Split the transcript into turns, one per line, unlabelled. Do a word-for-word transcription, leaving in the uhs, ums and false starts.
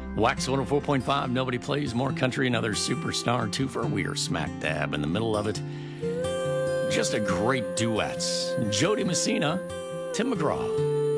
Wax one oh four point five, nobody plays more country, another superstar twofer. We are smack dab in the middle of it. Just a great duets. Jody Messina, Tim McGraw.